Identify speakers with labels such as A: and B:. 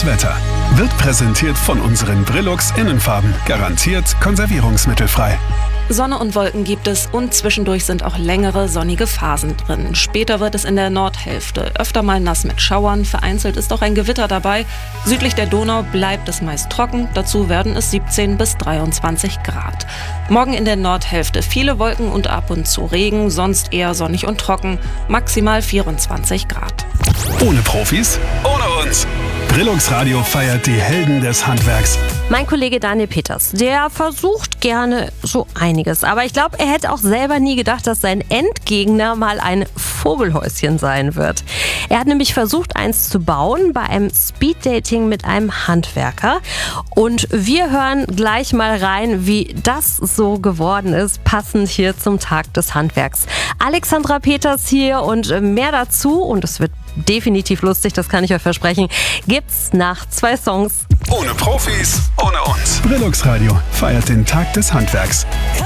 A: Das Wetter wird präsentiert von unseren Brillux Innenfarben. Garantiert konservierungsmittelfrei.
B: Sonne und Wolken gibt es und zwischendurch sind auch längere sonnige Phasen drin. Später wird es in der Nordhälfte öfter mal nass mit Schauern. Vereinzelt ist auch ein Gewitter dabei. Südlich der Donau bleibt es meist trocken. Dazu werden es 17 bis 23 Grad. Morgen in der Nordhälfte viele Wolken und ab und zu Regen, sonst eher sonnig und trocken. Maximal 24 Grad.
A: Ohne Profis, ohne uns. Brillux Radio feiert die Helden des Handwerks.
C: Mein Kollege Daniel Peters, der versucht gerne so einiges. Aber ich glaube, er hätte auch selber nie gedacht, dass sein Endgegner mal ein Vogelhäuschen sein wird. Er hat nämlich versucht, eins zu bauen bei einem Speeddating mit einem Handwerker. Und wir hören gleich mal rein, wie das so geworden ist, passend hier zum Tag des Handwerks. Alexandra Peters hier und mehr dazu, und es wird definitiv lustig, das kann ich euch versprechen, gibt's nach 2 Songs.
A: Ohne Profis, ohne uns. Brillux Radio feiert den Tag des Handwerks.